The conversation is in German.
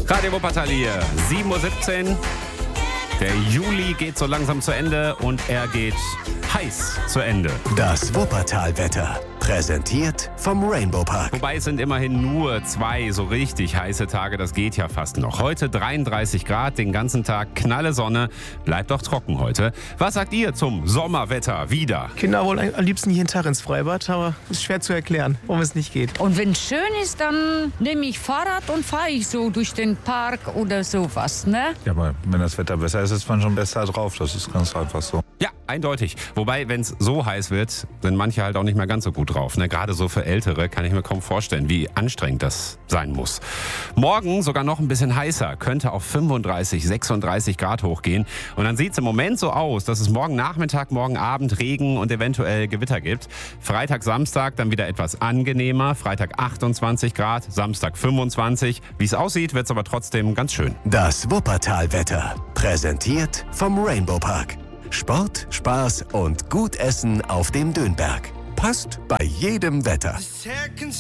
Radio Wuppertal hier, 7:17 Uhr. Der Juli geht so langsam zu Ende und er geht heiß zu Ende. Das Wuppertal-Wetter, präsentiert vom Rainbow Park. Wobei es sind immerhin nur 2 so richtig heiße Tage, das geht ja fast noch. Heute 33 Grad, den ganzen Tag knalle Sonne, bleibt doch trocken heute. Was sagt ihr zum Sommerwetter wieder? Kinder wollen am liebsten jeden Tag ins Freibad, aber ist schwer zu erklären, warum es nicht geht. Und wenn es schön ist, dann nehme ich Fahrrad und fahre ich so durch den Park oder sowas, ne? Ja, aber wenn das Wetter besser ist man schon besser drauf. Das ist ganz einfach so. Ja, eindeutig. Wobei, wenn es so heiß wird, sind manche halt auch nicht mehr ganz so gut drauf. Ne? Gerade so für Ältere kann ich mir kaum vorstellen, wie anstrengend das sein muss. Morgen sogar noch ein bisschen heißer, könnte auf 35, 36 Grad hochgehen. Und dann sieht es im Moment so aus, dass es morgen Nachmittag, morgen Abend Regen und eventuell Gewitter gibt. Freitag, Samstag dann wieder etwas angenehmer. Freitag 28 Grad, Samstag 25. Wie es aussieht, wird es aber trotzdem ganz schön. Das Wuppertal-Wetter, präsentiert vom Rainbow Park. Sport, Spaß und gut Essen auf dem Dönberg. Passt bei jedem Wetter.